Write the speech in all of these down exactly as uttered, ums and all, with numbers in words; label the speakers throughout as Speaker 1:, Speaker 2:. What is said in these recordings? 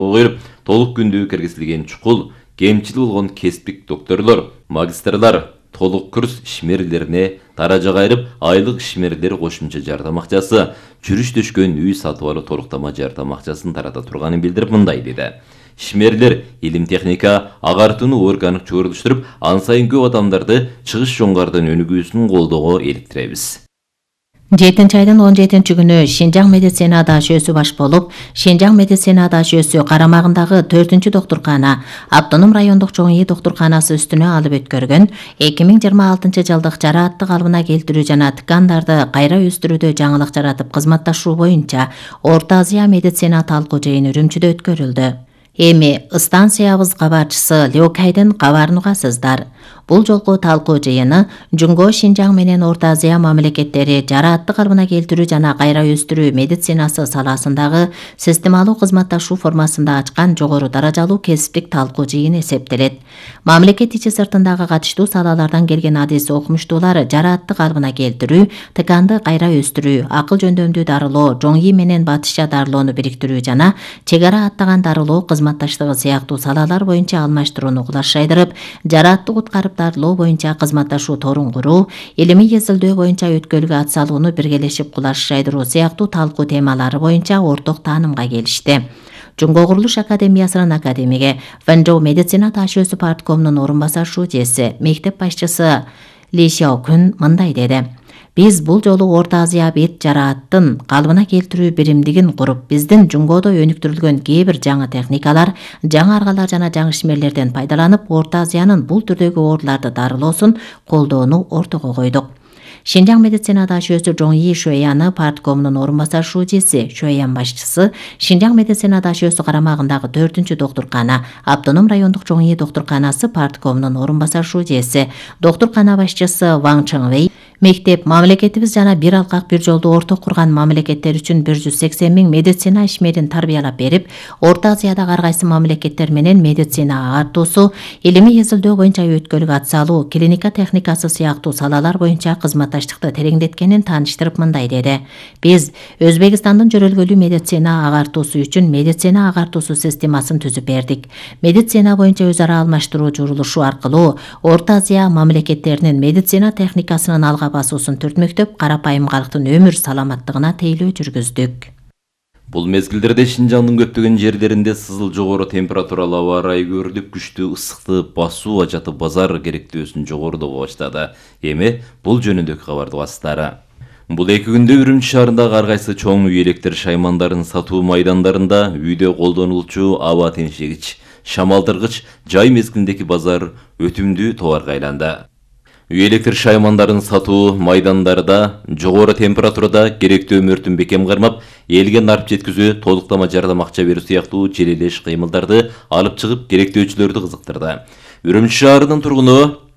Speaker 1: Оғырып, толық күндүү кіргізілген чукул, кемчил болгон кеспик докторлор, магистрлар, толық курс ишмерлерине таража кайрып, айлык ишмерлер кошумча жардам акчасы, жүрүш төшкөн үй сатып алуу толуктама жардам акчасын тарата турганын билдирип мындай деди. Ишмерлер илим техника агартууну органик чогулуштуруп, ан сайын көп адамдарды чыгыш жоңгардын өнүгүүсүн колдоого иликтиребиз.
Speaker 2: жетинчи айдын он жетинчи күнү Шинжаң медицина дашөөсү баш болуп, Шинжаң медицина дашөөсү карамагындагы төртүнчү доктуркана, Автоном райондук чоң ий доктурканасы үстүнө алып өткөргөн эки миң жыйырма алтынчы жылдык жараатты калыбына келтирүү жана ткандарды кайра өстүрүүдө жаңылык жаратып кызматташуу боюнча Орто Азия медицина талкуу жыйыны Үрүмчүдө өткөрүлдү. Эми станциябыз кабарчысы Лёкайдын кабарын угасыздар. Бул жолку талкуу жыйыны Жунго Шинжаң менен Орто Азия мамлекеттери жараатты калыбына келтирүү жана кайра өстүрүү медицинасы саласындагы системалуу кызматташуу формасында ачкан жогору даражалуу кесиптик талкуу жыйын эсептелет. Мамлекет ичи сыртындагы катыштуу салалардан келген адис окумуштуулар жараатты калыбына келтирүү, тканды кайра өстүрүү, акыл жөндөмдүү дарылоо, жоң ий менен батышча дарылоону бириктирүү жана чек ара аттаган дарылоо кызматташтыгы сыяктуу салалар боюнча алмаштырууну кулаш жайдырып, жараатты куткарып дарылоо боюнча кызматташуу торун куруу, илимий изилдөө боюнча өткөлгө атсалууну биргелешип кулаш жайдыруу сыяктуу талкуу темалары боюнча орток таанымга келишти. Жунго курулуш академиясынын академиги, Вэнжоу медицина ташөөсү парткомунун орун басар шүүжеси, мектеп башчысы Ли Сяокун мындай деди. Биз бул жолу Орто Азия бет жарааттын калыбына келтирүү биримдигин куруп, биздин Жунгодо өнүктүрүлгөн кээ бир жаңы техникалар, жаңы аргалар жана жаңы ишмерлерден пайдаланып, Орто Азиянын бул түрдөгү ооруларды дарылоосун колдоону ортого койдук. Шинжаң медицина дашөөсү Жоң Ий Шуэяны парткомунун орун басар шүүжеси, Шуэян башчысы, Шинжаң медицина дашөөсү карамагындагы төртүнчү доктуркана, Автоном райондук Жоң Ий доктурканасы парткомунун орун басар шүүжеси, доктуркана башчысы Ваң Чыңвей, мектеп, мамлекетибиз жана бир алкак бир жолду орток курган мамлекеттер үчүн бир жүз сексен миң медицина ишмерин тарбиялап берип, Орто Азиядагы ар кайсы мамлекеттер менен медицина агартуусу, илимий изилдөө боюнча өткөлгө атсалуу, клиника техникасы сыяктуу салалар боюнча кызматташтыкты тереңдеткенин тааныштырып мындай деди. Биз Өзбекстандын жөрөлгөлүү медицина агартуусу үчүн медицина агартуусу системасын түзүп бердик. Медицина боюнча өз ара алмаштыруу журулушу аркылуу Орто Азия мамлекеттеринин медицина техникасынын алга басуусун түртмөктөп, карапайым калктын өмүр саламаттыгына тейлөө жүргүздүк.
Speaker 1: Бул мезгилдерде Шинжаңдын көптөгөн жерлеринде сызыл жогору температуралуу аба ырайы көрүлүп, күчтүү ысыкты басуу ажаты базар керектөөсүн жогорудоо баштады. Эми бул жөнүндөгү кабарды угасыздары. Бул эки күндө Үрүмчү шаарындагы ар кайсы чоң үй электр шаймандарын сатуу майдандарында үйдө колдонулчу аба теңшегич, шамалдыргыч жай мезгилиндеги базар өтүмдүү товарга айланды. Үй электр шаймандарын сатуу майдандарда жогору температурада керектүү өмүртүн бекем кармап, элге нарып жеткизүү, толуктама жардам акча берүү сыяктуу желелеш кыймылдарды алып чыгып, керектөөчүлөрдү кызыктырды. Үрүмчү шаарынын тургуну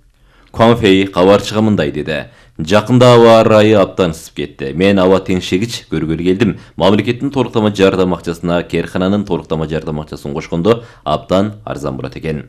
Speaker 1: Куанфей кабарчыга мындай деди. Жакында аба ырайы абдан ысып кетти. Мен аба теңшегич көргөлү келдим. Мамлекеттин толуктама жардам акчасына керкананын толуктама жардам акчасын кошкондо абдан арзан болот экен.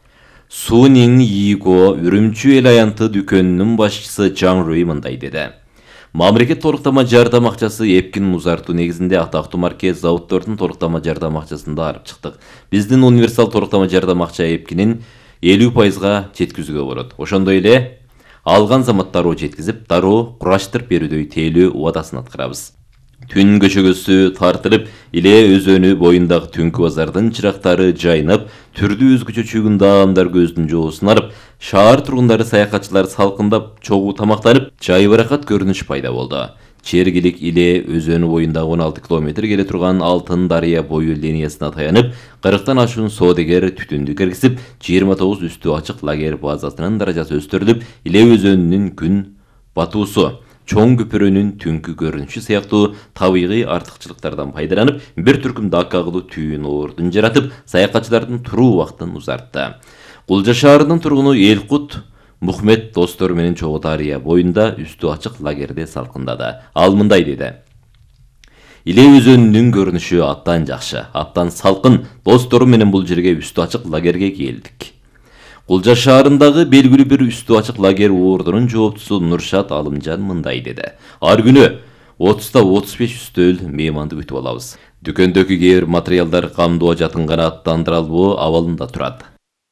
Speaker 1: Сунин Йиго Үрүмчү эл аянты дүкөнүнүн башчысы Жан Руи мындай деди. Мамлекет толуктама жардам акчасы эпкин музартуу негизинде атактуу марке заводдордун толуктама жардам акчасын да алып чыктык. Биздин универсал толуктама жардам акча эпкинин элүү пайызга жеткизүүгө болот. Ошондой эле алган замат дароо жеткизип, дароо кураштырып берүүдөй тейлөө убадасын аткарабыз. Түн көчөгөсү тартылып, Иле өзөнү боюндагы түнкү базардын чырактары жайнап, түрдүү өзгөчө чөгүндө адамдар көздүн жоосун арып, шаар тургундары, саякатчылар салкындап, чогуу тамактанып, жайбаракат көрүнүш пайда болду. Чергилик Иле өзөнү боюндагы он алты километр келе турган Алтын дарыя бою линиясына таянып, кырктан ашуун соодагер түтүндү киргизип, жыйырма тогуз үстү ачык лагерь базасынын даражасы өстүрүлүп, Иле өзөнүнүн күн батуусу, чоң көпүрөнүн түнкү көрүнүшү сыяктуу табигый артыкчылыктардан пайдаланып, бир түркүм дакагылуу түйүн ордун жаратып, саякатчылардын туруу убактын узартты. Кулжа шаарынын тургуну Элкут Мухмед достору менен чогуу дарыя боюнда үстү ачык лагерде салкындады. Ал мындай деди. Иле өзөнүнүн көрүнүшү абдан жакшы, абдан салкын. Достору менен бул жерге үстү ачык лагерге келдик. Кулжа шаарындагы белгилүү бир үстү ачык лагерь ордунун жооптусу Нуршат Алымжан мындай деди. Ар күнү отузда отуз беш үстөл мейманды күтүп алабыз. Дүкөндөгү кээ бир материалдар камдоо жатын канааттандырылбоо абалында турат.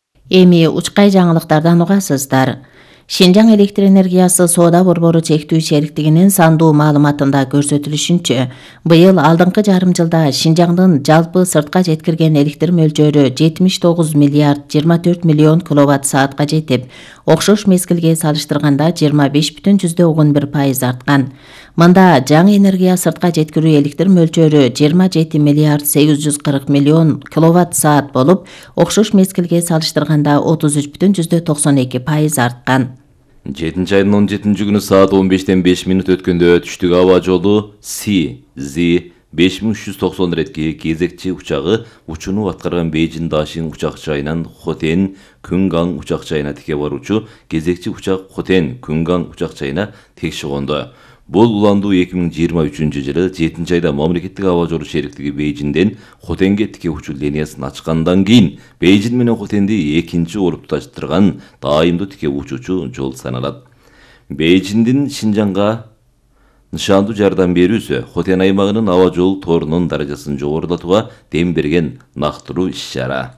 Speaker 2: Эми учкай жаңылыктардан угасыздар. Шинжаң электр энергиясы соода борбору чектүү шериктигинин сандуу маалыматында көрсөтүлүшүнчө, быйыл алдыңкы жарым жылда Шинжаңдын жалпы сыртка жеткирген электр мөлчөрү жетимиш тогуз миллиард жыйырма төрт миллион киловатт саатка жетип, окшош мезгилге салыштырганда жыйырма беш бүтүн жүздөн он бир пайыз арткан. Мында жаңы энергия сыртка жеткирүү электр мөлчөрү жыйырма жети миллиард сегиз жүз кырк миллион киловатт саат болуп, окшош мезгилге салыштырганда отуз үч бүтүн жүздөн токсон эки пайыз арткан.
Speaker 1: жетинчи айдын он жетинчи күнү саат он бештен беш минут өткөндө түштүк аба жолу Си Зи беш миң үч жүз токсон иретки кезекчи учагы учууну аткарган Бейжин Дашин учак жайынан Хотен Күнгаң учак жайына тике баруучу кезекчи учак Хотен Күнгаң учак жайына текши конду. Бул уландуу эки миң жыйырма үчүнчү жылы жетинчи айда мамлекеттик аба жолу шериктиги Бейжинден Хотенге тике учуу линиясын ачкандан кийин Бейжин менен Хотенди экинчи болуп туташтырган дайымдуу тике учуучу жол саналат. Бейжиндин Шинжаңга нышандуу жардам берүүсү Хотен аймагынын аба жол торунун даражасын жогорулатууга дем берген нактылуу иш-чара.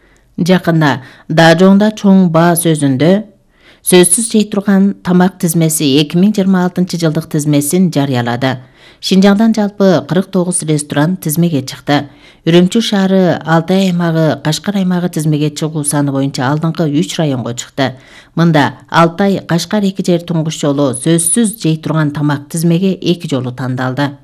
Speaker 2: Жакында Дажоңда чоң баа сөзүндө сөзсүз жей турган тамак тизмеси эки миң жыйырма алтынчы жылдык тизмесин жарыялады. Шинжаңдан жалпы кырк тогуз ресторан тизмеге чыкты. Үрүмчү шаары, Алтай аймагы, Кашкар аймагы тизмеге чыгуу саны боюнча алдыңкы үч районго чыкты. Мында Алтай, Кашкар эки жер туңгуш жолу сөзсүз жей турган тамак тизмеге эки жолу тандалды.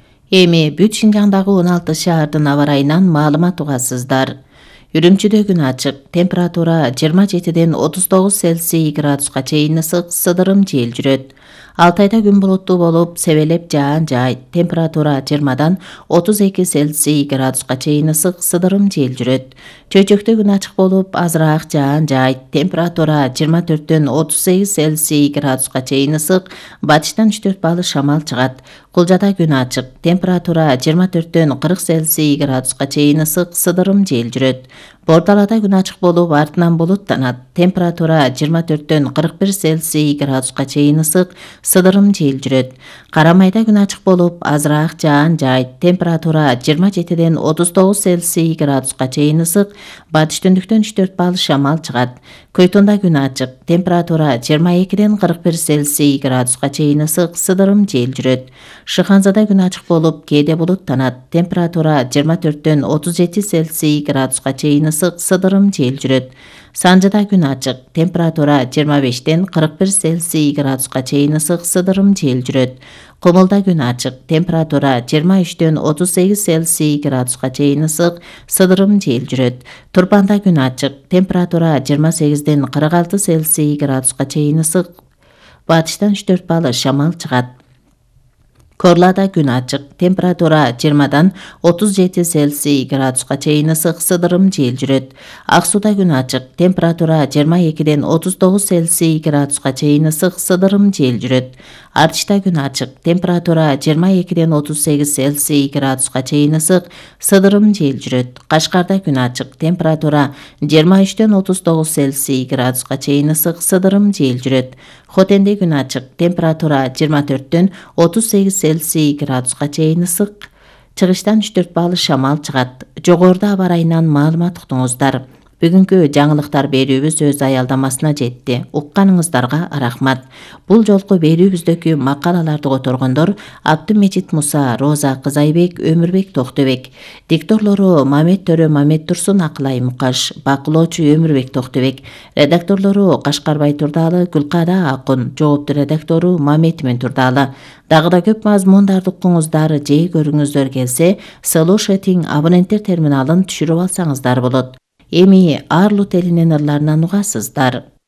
Speaker 2: Эми бүт Шинжаңдагы он алты шаардын аба ырайынан маалымат угасыздар. Үрүмчүдө күн ачык, температура жыйырма жетиден отуз тогуз Цельсий градуска чейин ысык, сыдырым жел жүрөт. Алтайда күн булуттуу болуп, себелеп жаан жайт, температура жыйырмадан отуз эки Цельсий градуска чейин ысык, сыдырым жел жүрөт. Чөйчөктө күн ачык болуп, азыраак жаан жайт, температура жыйырма төрттөн отуз сегиз Цельсий градуска чейин ысык, батыштан үч төрт балы шамал чыгат. Кулжада күн ачык, температура жыйырма төрттөн кырк Цельсий градуска чейин ысык, сыдырым жел жүрөт. Бордалада күн ачык болуп, артынан булуттанат. Температура жыйырма төрттөн кырк бир Цельсий градуска чейин ысык, сыдырым жел жүрөт. Карамайда күн ачык болуп, азыраак жаан жайт. Температура жыйырма жетиден отуз тогуз Цельсий градуска чейин ысык, батыш түндүктөн үч төрт бал шамал чыгат. Көйтондо күн ачык, температура жыйырма экиден кырк бир Цельсий градуска чейин ысык, сыдырым жел жүрөт. Шыханзада күн ачык болуп, кээде булуттанат. Температура жыйырма төрттөн отуз жети Цельсий градуска чейин ысык, сыдырым жел жүрөт. Санжыда күн ачык, температура жыйырма бештен кырк бир Цельсий градуска чейин ысык, сыдырым жел жүрөт. Комулда күн ачык, температура жыйырма үчтөн отуз сегиз Цельсий градуска чейин ысык, сыдырым жел жүрөт. Турпанда күн ачык, температура жыйырма сегизден кырк алты Цельсий градуска чейин ысык, батыштан үч төрт балы шамал чыгат. Корлада күн ачык, температура жыйырмадан отуз жети Цельсий градуска чейин ысык, сыдырым жел жүрөт. Аксууда күн ачык, температура жыйырма экиден отуз тогуз Цельсий градуска чейин ысык, сыдырым жел жүрөт. Артышта күн ачык, температура жыйырма экиден отуз сегиз Цельсий градуска чейин ысык, сыдырым жел жүрөт. Кашкарда күн ачык, температура жыйырма үчтөн отуз тогуз Цельсий градуска чейин ысык, сыдырым жел жүрөт. Хотенде күн ачык, температура жыйырма төрттөн отуз сегиз Цельсий градуска чейин ысык, чыгыштан үч төрт балы шамал чыгат. Жогоруда аба ырайынан маалымат уктуңуздар. Бүгүнкү жаңылыктар берүүбүз өз аялдамасына жетти. Укканыңыздарга рахмат. Бул жолку берүүбүздөгү макалаларды которгондор Абдымежит Муса, Роза Кызайбек, Өмүрбек Токтобек. Дикторлору Мамет Төрө, Мамет Турсун, Акылай Мукаш. Бакылоочу Өмүрбек Токтобек. Редакторлору Кашкарбай Турдалы, Гүлкада Акун. Жоопту редактору Мамет Турдалы. Дагы да көп мазмундарды укуңуздар, жей көрүңүздөр келсе, Слушатиң абоненттер терминалын түшүрүп алсаңыздар болот. Эми Арлу телинен ырларынан угасыздар.